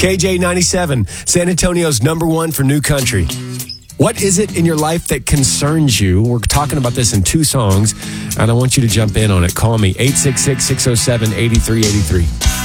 KJ97, San Antonio's number one for new country. What is it in your life that concerns you? We're talking about this in two songs, and I want you to jump in on it. Call me, 866-607-8383.